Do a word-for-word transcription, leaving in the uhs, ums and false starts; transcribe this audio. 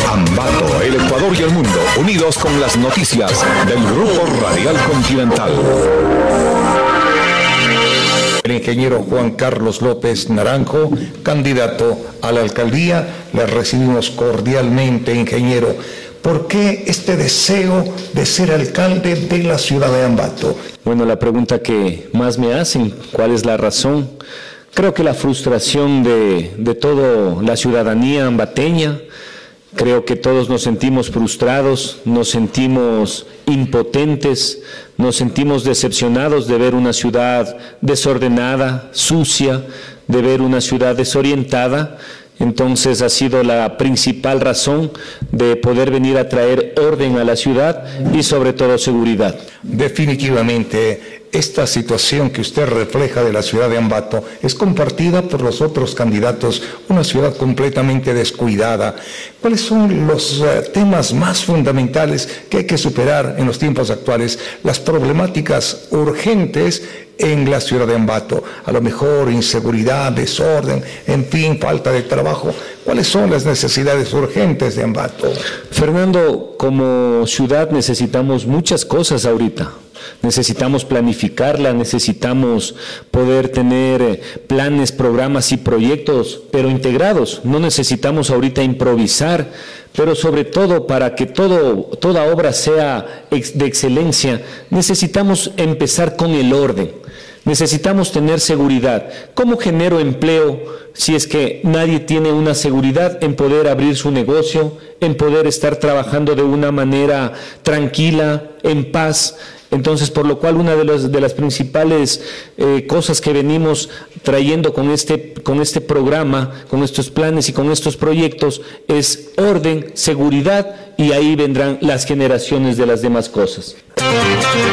Ambato, el Ecuador y el mundo, unidos con las noticias del Grupo Radial Continental. El ingeniero Juan Carlos López Naranjo, candidato a la alcaldía, le recibimos cordialmente, ingeniero. ¿Por qué este deseo de ser alcalde de la ciudad de Ambato? Bueno, la pregunta que más me hacen, ¿cuál es la razón? Creo que la frustración de, de toda la ciudadanía ambateña, creo que todos nos sentimos frustrados, nos sentimos impotentes, nos sentimos decepcionados de ver una ciudad desordenada, sucia, de ver una ciudad desorientada. Entonces ha sido la principal razón de poder venir a traer orden a la ciudad y sobre todo seguridad. Definitivamente, esta situación que usted refleja de la ciudad de Ambato es compartida por los otros candidatos, una ciudad completamente descuidada. ¿Cuáles son los uh, temas más fundamentales que hay que superar en los tiempos actuales? Las problemáticas urgentes en la ciudad de Ambato, a lo mejor inseguridad, desorden, en fin, falta de trabajo. ¿Cuáles son las necesidades urgentes de Ambato? Fernando, como ciudad necesitamos muchas cosas ahorita. Necesitamos planificarla, necesitamos poder tener planes, programas y proyectos, pero integrados. No necesitamos ahorita improvisar, pero sobre todo para que todo, toda obra sea de excelencia, necesitamos empezar con el orden. Necesitamos tener seguridad. ¿Cómo genero empleo si es que nadie tiene una seguridad en poder abrir su negocio, en poder estar trabajando de una manera tranquila, en paz? Entonces, por lo cual, una de, los, de las principales eh, cosas que venimos trayendo con este, con este programa, con estos planes y con estos proyectos, es orden, seguridad, y ahí vendrán las generaciones de las demás cosas.